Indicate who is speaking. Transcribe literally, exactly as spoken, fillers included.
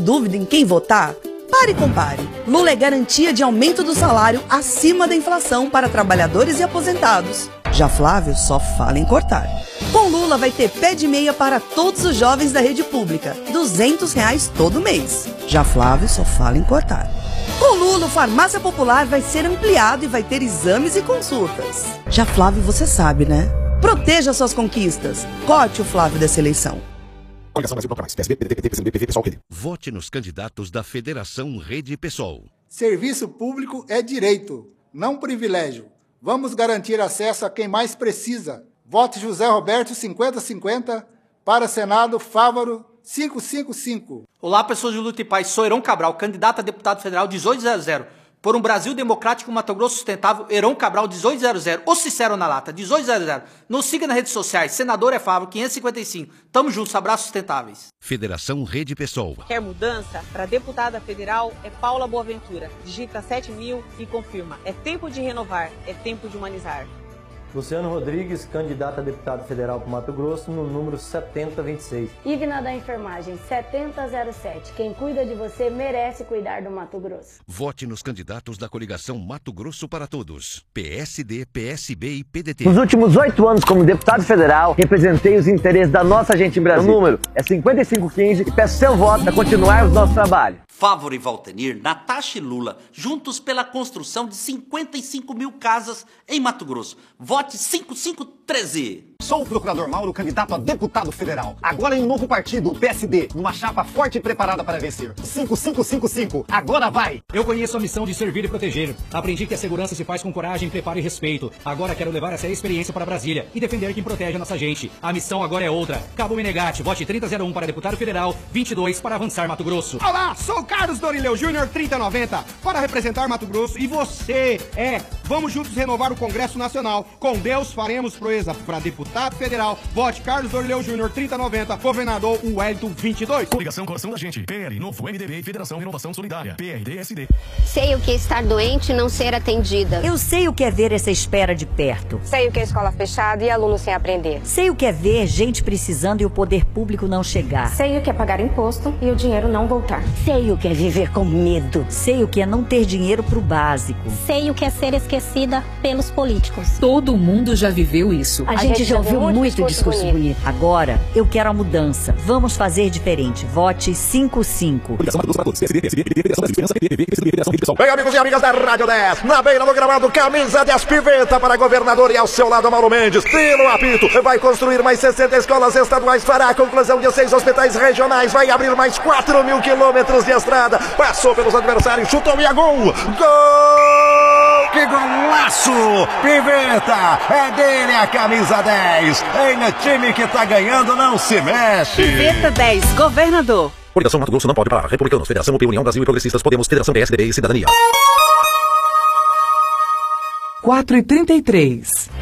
Speaker 1: dúvida em quem votar? Pare e compare. Lula é garantia de aumento do salário acima da inflação para trabalhadores e aposentados. Já Flávio só fala em cortar. Com Lula vai ter pé de meia para todos os jovens da rede pública, duzentos reais todo mês. Já Flávio só fala em cortar. Com Lula, o Farmácia Popular vai ser ampliado e vai ter exames e consultas. Já Flávio, você sabe, né? Proteja suas conquistas. Corte o Flávio dessa eleição.
Speaker 2: Coligação Brasil Toca Mais. P S B, P D T, P C B, P V, PSOL, Rede.
Speaker 3: Vote nos candidatos da Federação Rede PSOL.
Speaker 4: Serviço público é direito, não privilégio. Vamos garantir acesso a quem mais precisa. Vote José Roberto cinquenta cinquenta para Senado Fávaro quinhentos e cinquenta e cinco.
Speaker 5: Olá, pessoas de Luta e Paz. Sou Heron Cabral, candidato a deputado federal dezoito zero zero. Por um Brasil democrático, Mato Grosso sustentável, Heron Cabral dezoito zero zero. Ou Cicero na lata, dezoito zero zero. Nos siga nas redes sociais. Senador é Fávaro quinhentos e cinquenta e cinco. Tamo juntos, abraços sustentáveis.
Speaker 3: Federação Rede PSOL.
Speaker 6: Quer mudança? Para deputada federal é Paula Boaventura. Digita sete mil e confirma. É tempo de renovar, é tempo de humanizar.
Speaker 7: Luciano Rodrigues, candidato a deputado federal para Mato Grosso, no número setenta vinte e seis.
Speaker 8: Ivna da Enfermagem, setenta zero sete. Quem cuida de você merece cuidar do Mato Grosso.
Speaker 3: Vote nos candidatos da coligação Mato Grosso para Todos. P S D, P S B e P D T.
Speaker 9: Nos últimos oito anos, como deputado federal, representei os interesses da nossa gente em Brasília. O número é cinquenta e cinco quinze e peço seu voto para continuarmos nosso trabalho.
Speaker 10: Fávaro e Valtenir, Natasha e Lula, juntos pela construção de cinquenta e cinco mil casas em Mato Grosso. Vote cinco cinco treze.
Speaker 2: Sou o procurador Mauro, candidato a deputado federal. Agora em um novo partido, o P S D, numa chapa forte e preparada para vencer. cinco cinco cinco cinco, agora vai!
Speaker 11: Eu conheço a missão de servir e proteger. Aprendi que a segurança se faz com coragem, preparo e respeito. Agora quero levar essa experiência para Brasília e defender quem protege a nossa gente. A missão agora é outra. Cabo Menegatti, vote trinta zero um para deputado federal, vinte e dois para avançar Mato Grosso.
Speaker 12: Olá, sou o Carlos Dorileu Júnior, trinta noventa, para representar Mato Grosso. E você, é, vamos juntos renovar o Congresso Nacional. Com Deus faremos proeza para deputado federal. Vote Carlos Dorileu Júnior, trinta noventa, governador Wellington, vinte e dois.
Speaker 13: Coligação Coração da Gente, P L, Novo, M D B e Federação Renovação Solidária, P R D S D.
Speaker 14: Sei o que é estar doente e não ser atendida.
Speaker 15: Eu sei o que é ver essa espera de perto.
Speaker 14: Sei o que é escola fechada e aluno sem aprender.
Speaker 15: Sei o que é ver gente precisando e o poder público não chegar.
Speaker 14: Sei o que é pagar imposto e o dinheiro não voltar.
Speaker 15: Sei o que é viver com medo. Sei o que é não ter dinheiro pro básico.
Speaker 16: Sei o que é ser esquecida pelos políticos.
Speaker 17: Todo mundo já viveu isso.
Speaker 15: A, a gente, gente já ouviu muito, muito discurso bonito. bonito. Agora, eu quero a mudança. Vamos fazer diferente. Vote cinco cinco.
Speaker 2: Bem, amigos e amigas da Rádio dez, na beira do gramado, camisa dez piveta para governador e ao seu lado Mauro Mendes. Tino apito, vai construir mais sessenta escolas estaduais, fará a conclusão de seis hospitais regionais, vai abrir mais quatro mil quilômetros de estrada. Passou pelos adversários, chutou e a gol! Gol! Que golaço! Piveta, é dele a camisa dez. Em time que tá ganhando, não se mexe.
Speaker 1: Piveta dez, governador.
Speaker 2: Coligação Mato Grosso não pode parar. Republicanos, Federação U P, União Brasil e Progressistas, Podemos, Federação P S D B e Cidadania.
Speaker 1: quatro e trinta e três.